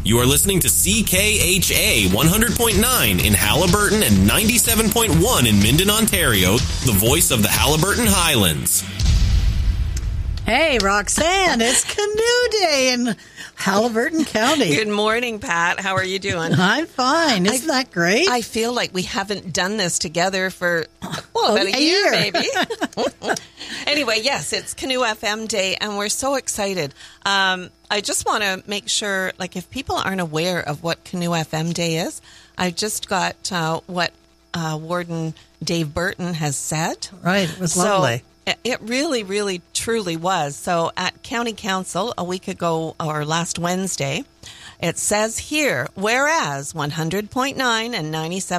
You are listening to CKHA 100.9 in Haliburton and 97.1 in Minden, Ontario, the voice of the Haliburton Highlands. Hey, Roxanne, it's Canoe Day in Haliburton County. Good morning, Pat. How are you doing? I'm fine. Isn't that great? I feel like we haven't done this together for, about a year, maybe. Anyway, yes, it's Canoe FM Day, and we're so excited. I just want to make sure, like, if people aren't aware of what Canoe FM Day is, I just got what Warden Dave Burton has said. Right, it was lovely. It really, really, truly was. So at County Council a week ago, or last Wednesday, it says here, whereas 100.9 and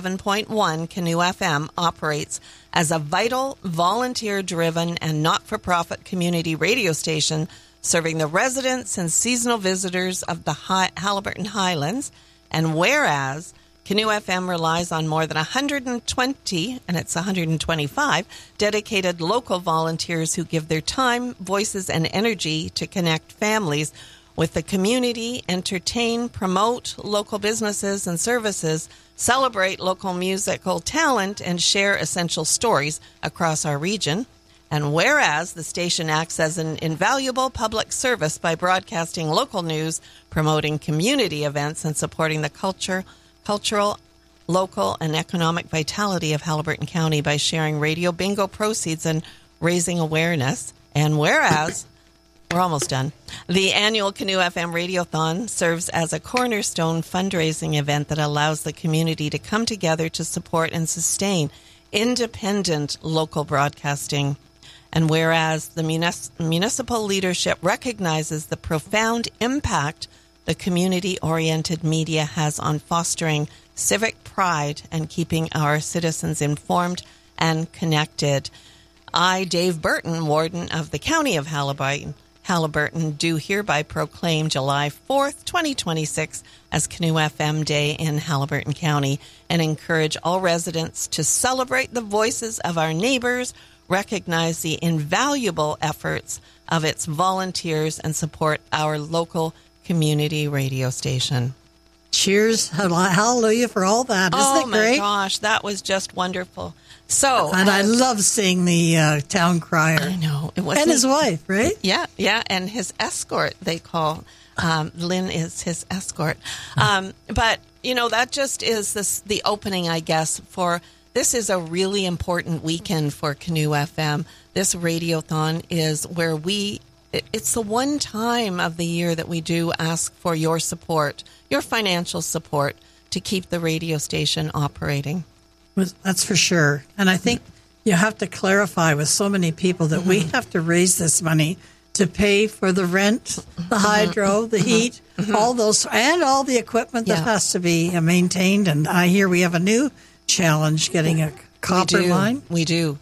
97.1 Canoe FM operates as a vital, volunteer-driven, and not-for-profit community radio station serving the residents and seasonal visitors of the Haliburton Highlands, and whereas Canoe FM relies on more than 120, and it's 125, dedicated local volunteers who give their time, voices, and energy to connect families with the community, entertain, promote local businesses and services, celebrate local musical talent, and share essential stories across our region. And whereas the station acts as an invaluable public service by broadcasting local news, promoting community events, and supporting the cultural, local, and economic vitality of Haliburton County by sharing radio bingo proceeds and raising awareness. And whereas, we're almost done, the annual Canoe FM Radiothon serves as a cornerstone fundraising event that allows the community to come together to support and sustain independent local broadcasting. And whereas the municipal leadership recognizes the profound impact the community-oriented media has on fostering civic pride and keeping our citizens informed and connected. I, Dave Burton, Warden of the County of Haliburton, do hereby proclaim July 4th, 2026 as Canoe FM Day in Haliburton County and encourage all residents to celebrate the voices of our neighbors, recognize the invaluable efforts of its volunteers, and support our local community radio station. Cheers. Hallelujah for all that. Isn't it great? Oh, my gosh. That was just wonderful. So, and I love seeing the town crier. I know. And his wife, right? Yeah. And his escort, they call. Lynn is his escort. But, that just is the opening, I guess, for this is a really important weekend for Canoe FM. This radiothon is where it's the one time of the year that we do ask for your support, your financial support, to keep the radio station operating. That's for sure. And I think you have to clarify with so many people that we have to raise this money to pay for the rent, the hydro, the heat, all those, and all the equipment that has to be maintained. And I hear we have a new challenge getting a copper line. We do.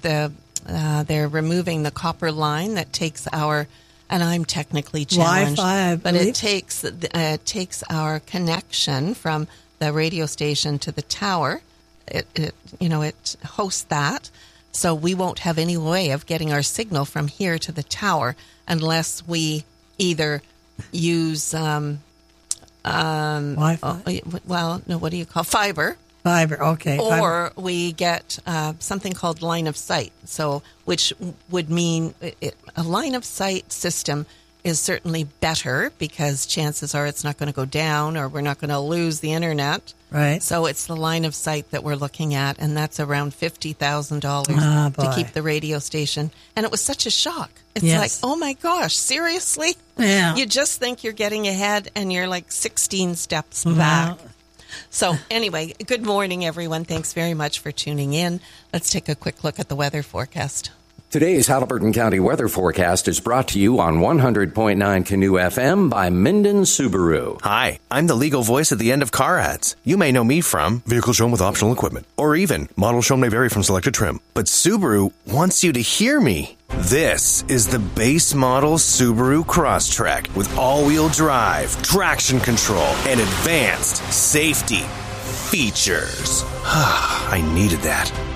They're removing the copper line that takes our, and I'm technically challenged, Wi-Fi, but it takes our connection from the radio station to the tower. It hosts that, so we won't have any way of getting our signal from here to the tower unless we either use Wi-Fi. Well, no, what do you call fiber? Fiber, okay. Or we get something called line of sight, which would mean a line of sight system is certainly better because chances are it's not going to go down or we're not going to lose the internet. Right. So it's the line of sight that we're looking at, and that's around $50,000 to keep the radio station. And it was such a shock. It's like, oh my gosh, seriously? Yeah. You just think you're getting ahead and you're like 16 steps back. So anyway, good morning, everyone. Thanks very much for tuning in. Let's take a quick look at the weather forecast. Today's Haliburton County weather forecast is brought to you on 100.9 Canoe FM by Minden Subaru. Hi, I'm the legal voice at the end of car ads. You may know me from vehicle shown with optional equipment, or even model shown may vary from selected trim. But Subaru wants you to hear me. This is the base model Subaru Crosstrek with all-wheel drive, traction control, and advanced safety features. I needed that.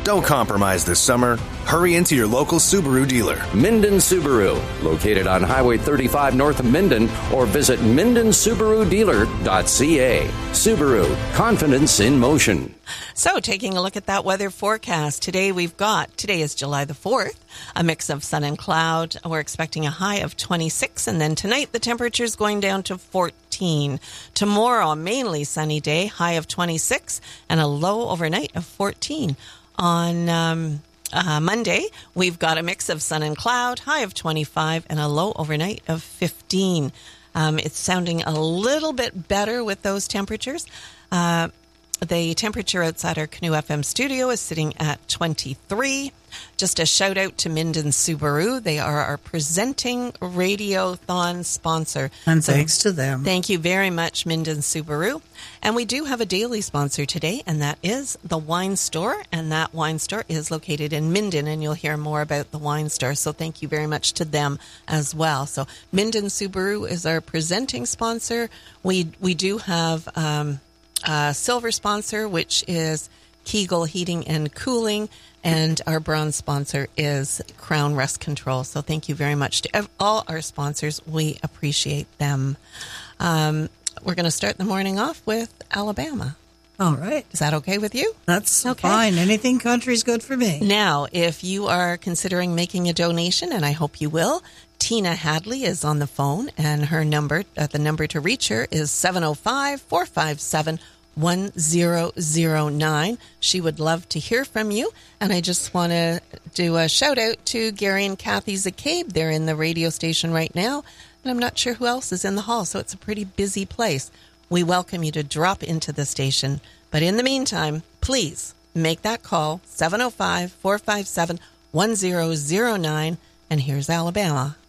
Don't compromise this summer. Hurry into your local Subaru dealer. Minden Subaru, located on Highway 35 north of Minden, or visit mindensubarudealer.ca. Subaru, confidence in motion. So, taking a look at that weather forecast, today is July the 4th, a mix of sun and cloud. We're expecting a high of 26, and then tonight the temperature is going down to 14. Tomorrow, a mainly sunny day, high of 26, and a low overnight of 14. On Monday, we've got a mix of sun and cloud, high of 25, and a low overnight of 15. It's sounding a little bit better with those temperatures. The temperature outside our Canoe FM studio is sitting at 23. Just a shout out to Minden Subaru. They are our presenting Radiothon sponsor. And thanks to them. Thank you very much, Minden Subaru. And we do have a daily sponsor today, and that is the Wine Store. And that Wine Store is located in Minden, and you'll hear more about the Wine Store. So thank you very much to them as well. So Minden Subaru is our presenting sponsor. We do have a silver sponsor, which is Kegel Heating and Cooling, and our bronze sponsor is Crown Rust Control. So thank you very much to all our sponsors. We appreciate them. We're going to start the morning off with Alabama. All right. Is that okay with you? That's okay. Fine. Anything country's good for me. Now, if you are considering making a donation, and I hope you will, Tina Hadley is on the phone, and her number, the number to reach her is 705-457-1009. She would love to hear from you. And I just want to do a shout out to Gary and Kathy Zacabe. They're in the radio station right now, and I'm not sure who else is in the hall, so it's a pretty busy place. We welcome you to drop into the station. But in the meantime, please make that call, 705-457-1009. And here's Alabama.